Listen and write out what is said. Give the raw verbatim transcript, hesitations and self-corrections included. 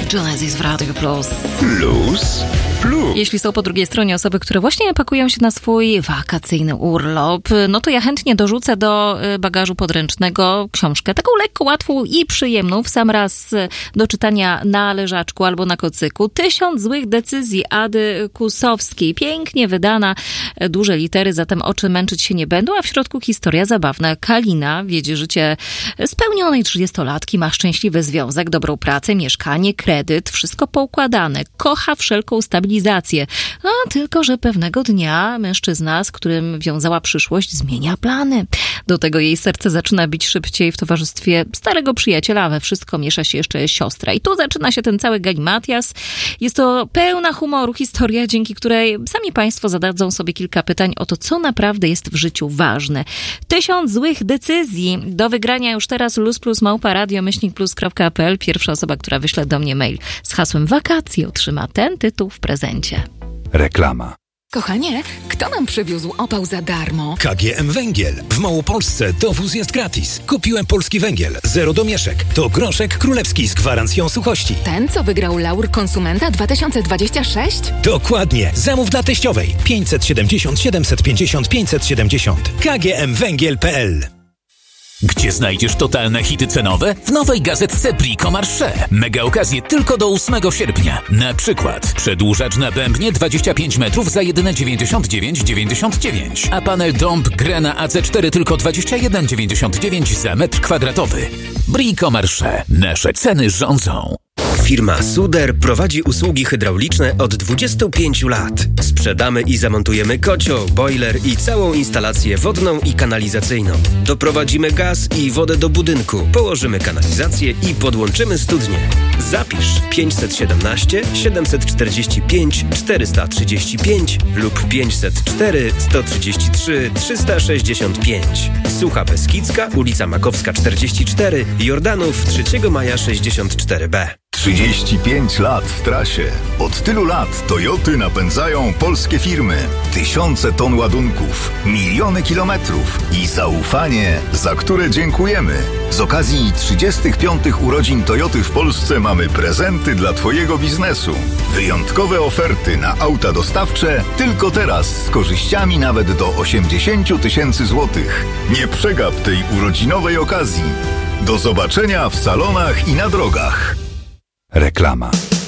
Genesis w Radio Plus. Plus, plus. Jeśli są po drugiej stronie osoby, które właśnie pakują się na swój wakacyjny urlop, no to ja chętnie dorzucę do bagażu podręcznego książkę taką lekko, łatwą i przyjemną, w sam raz do czytania na leżaczku albo na kocyku. Tysiąc złych decyzji Ady Kusowskiej. Pięknie wydana, duże litery, zatem oczy męczyć się nie będą, a w środku historia zabawna. Kalina wiedzie życie spełnionej trzydziestolatki, ma szczęśliwy związek, dobrą pracę, mieszkanie, kredyt, wszystko poukładane. Kocha wszelką stabilizację. A tylko, że pewnego dnia mężczyzna, z którym wiązała przyszłość, zmienia plany. Do tego jej serce zaczyna bić szybciej w towarzystwie starego przyjaciela, a we wszystko miesza się jeszcze siostra. I tu zaczyna się ten cały galimatias. Jest to pełna humoru historia, dzięki której sami państwo zadadzą sobie kilka pytań o to, co naprawdę jest w życiu ważne. Tysiąc złych decyzji. Do wygrania już teraz luz plus małpa radio myślnik plus kropka p l. Pierwsza osoba, która wyśle do mnie mail z hasłem wakacje, otrzyma ten tytuł w prezencie. Reklama. Kochanie, kto nam przywiózł opał za darmo? K G M Węgiel. W Małopolsce dowóz jest gratis. Kupiłem polski węgiel. Zero domieszek. To groszek królewski z gwarancją suchości. Ten, co wygrał Laur Konsumenta dwa tysiące dwudziesty szósty? Dokładnie. Zamów dla teściowej. pięćset siedemdziesiąt siedemset pięćdziesiąt pięćset siedemdziesiąt. K G M Węgiel kropka p l. Gdzie znajdziesz totalne hity cenowe? W nowej gazetce Brico Marché. Mega okazje tylko do ósmego sierpnia. Na przykład przedłużacz na bębnie dwadzieścia pięć metrów za jedyne dziewięćdziesiąt dziewięć dziewięćdziesiąt dziewięć. A panel Dąb Grena A C cztery tylko dwadzieścia jeden dziewięćdziesiąt dziewięć za metr kwadratowy. Brico Marché. Nasze ceny rządzą. Firma Suder prowadzi usługi hydrauliczne od dwudziestu pięciu lat. Sprzedamy i zamontujemy kocioł, boiler i całą instalację wodną i kanalizacyjną. Doprowadzimy gaz i wodę do budynku, położymy kanalizację i podłączymy studnię. Zapisz pięćset siedemnaście siedemset czterdzieści pięć czterysta trzydzieści pięć lub pięćset cztery sto trzydzieści trzy trzysta sześćdziesiąt pięć. Sucha Beskidzka, ulica Makowska czterdzieści cztery, Jordanów trzeciego maja sześćdziesiąt cztery B. trzydzieści pięć lat w trasie. Od tylu lat Toyoty napędzają polskie firmy. Tysiące ton ładunków, miliony kilometrów i zaufanie, za które dziękujemy. Z okazji trzydziestych piątych urodzin Toyoty w Polsce mamy prezenty dla Twojego biznesu. Wyjątkowe oferty na auta dostawcze tylko teraz z korzyściami nawet do osiemdziesiąt tysięcy złotych. Nie przegap tej urodzinowej okazji. Do zobaczenia w salonach i na drogach. Reklama.